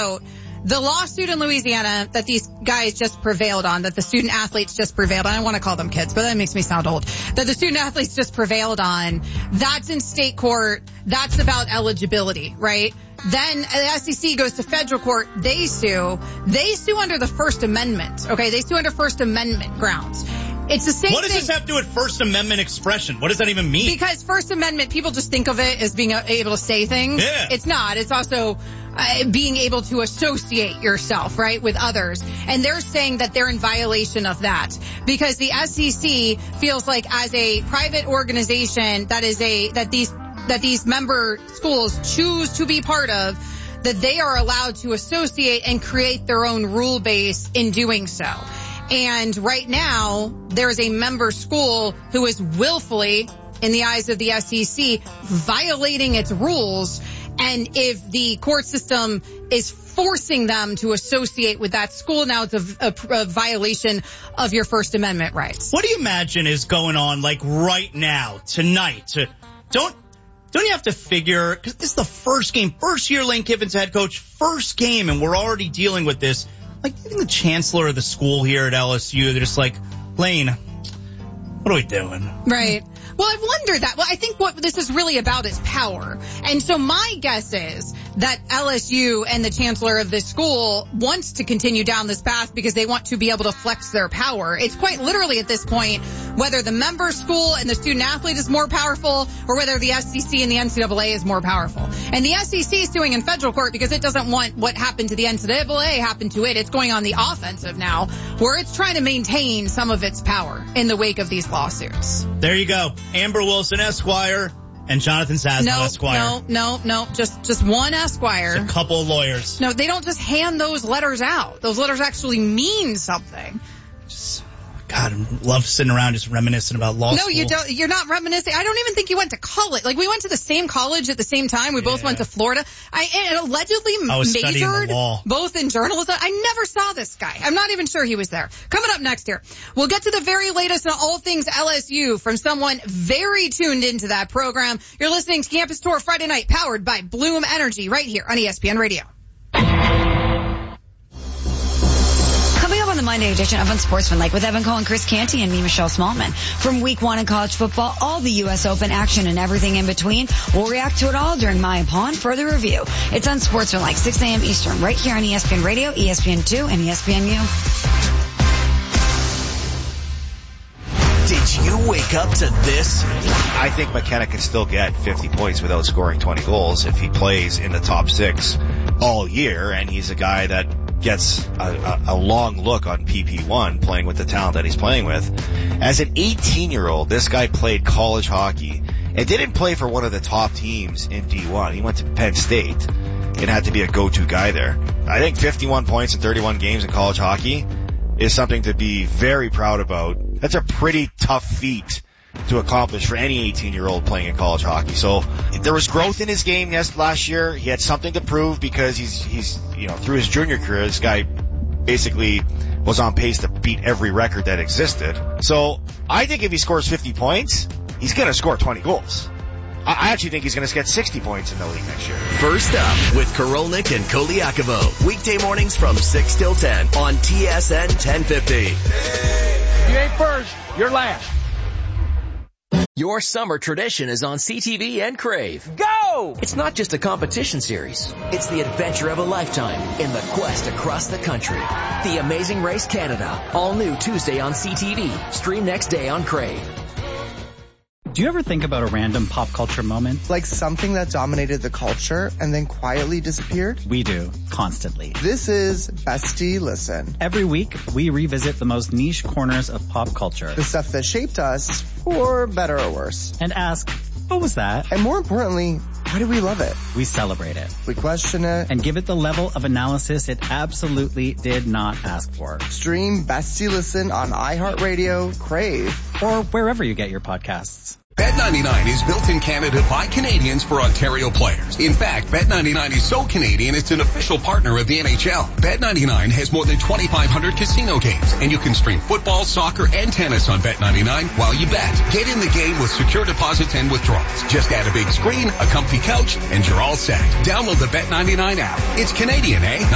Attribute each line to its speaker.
Speaker 1: note, the lawsuit in Louisiana that these guys just prevailed on, that the student athletes just prevailed on, I don't want to call them kids, but that makes me sound old, that the student athletes just prevailed on, that's in state court. That's about eligibility, right? Then the SEC goes to federal court. They sue under the First Amendment. Okay. They sue under First Amendment grounds. It's the same thing.
Speaker 2: What does this have to do with First Amendment expression? What does that even mean?
Speaker 1: Because First Amendment, people just think of it as being able to say things.
Speaker 2: Yeah.
Speaker 1: It's not. It's also being able to associate yourself, right, with others. And they're saying that they're in violation of that because the SEC feels like as a private organization that these member schools choose to be part of, that they are allowed to associate and create their own rule base in doing so. And right now, there is a member school who is willfully, in the eyes of the SEC, violating its rules. And if the court system is forcing them to associate with that school, now it's a violation of your First Amendment rights.
Speaker 2: What do you imagine is going on, like, right now, tonight? Don't you have to figure, because this is the first game, first year Lane Kiffin's head coach, first game, and we're already dealing with this. Like, even the chancellor of the school here at LSU, they're just like, Lane, what are we doing?
Speaker 1: Right. Well, I've wondered that. Well, I think what this is really about is power. And so my guess is that LSU and the chancellor of this school wants to continue down this path because they want to be able to flex their power. It's quite literally at this point whether the member school and the student athlete is more powerful or whether the SEC and the NCAA is more powerful. And the SEC is suing in federal court because it doesn't want what happened to the NCAA happen to it. It's going on the offensive now where it's trying to maintain some of its power in the wake of these lawsuits.
Speaker 2: There you go. Amber Wilson, Esquire, and Jonathan Sazno, Esquire.
Speaker 1: No. Just one Esquire.
Speaker 2: Just a couple of lawyers.
Speaker 1: No, they don't just hand those letters out. Those letters actually mean something.
Speaker 2: God, I love sitting around just reminiscing about law school.
Speaker 1: No, you don't. You're not reminiscing. I don't even think you went to college. Like, we went to the same college at the same time. We both went to Florida. I allegedly majored both in journalism. I never saw this guy. I'm not even sure he was there. Coming up next here, we'll get to the very latest on all things LSU from someone very tuned into that program. You're listening to Campus Tour Friday night, powered by Bloom Energy, right here on ESPN Radio.
Speaker 3: On the Monday edition of Unsportsmanlike with Evan Cole and Chris Canty and me, Michelle Smallman. From week 1 in college football, all the U.S. Open action and everything in between. We'll react to it all during My Pawn Further Review. It's Unsportsmanlike, 6 a.m. Eastern, right here on ESPN Radio, ESPN2, and ESPNU.
Speaker 4: Did you wake up to this? I think McKenna can still get 50 points without scoring 20 goals if he plays in the top 6 all year, and he's a guy that gets a long look on PP1 playing with the talent that he's playing with. As an 18-year-old, this guy played college hockey and didn't play for one of the top teams in D1. He went to Penn State and had to be a go-to guy there. I think 51 points in 31 games in college hockey is something to be very proud about. That's a pretty tough feat to accomplish for any 18-year-old playing in college hockey. So there was growth in his game last year. He had something to prove because he's through his junior career, this guy basically was on pace to beat every record that existed. So I think if he scores 50 points, he's going to score 20 goals. I actually think he's going to get 60 points in the league next year.
Speaker 5: First up with Korolnik and Koliakovo. Weekday mornings from 6 till 10 on TSN 1050.
Speaker 6: You ain't first, you're last.
Speaker 5: Your summer tradition is on CTV and Crave.
Speaker 6: Go!
Speaker 5: It's not just a competition series. It's the adventure of a lifetime in the quest across the country. The Amazing Race Canada. All new Tuesday on CTV. Stream next day on Crave.
Speaker 7: Do you ever think about a random pop culture moment?
Speaker 8: Like something that dominated the culture and then quietly disappeared?
Speaker 7: We do, constantly.
Speaker 8: This is Bestie Listen.
Speaker 7: Every week, we revisit the most niche corners of pop culture.
Speaker 8: The stuff that shaped us, for better or worse.
Speaker 7: And ask, what was that?
Speaker 8: And more importantly, why do we love it?
Speaker 7: We celebrate it.
Speaker 8: We question it.
Speaker 7: And give it the level of analysis it absolutely did not ask for.
Speaker 8: Stream Bestie Listen on iHeartRadio, Crave,
Speaker 7: or wherever you get your podcasts.
Speaker 9: Bet99 is built in Canada by Canadians for Ontario players. In fact, Bet99 is so Canadian it's an official partner of the NHL. Bet99 has more than 2,500 casino games, and you can stream football, soccer, and tennis on Bet99 while you bet. Get in the game with secure deposits and withdrawals. Just add a big screen, a comfy couch, and you're all set. Download the Bet99 app. It's Canadian, eh?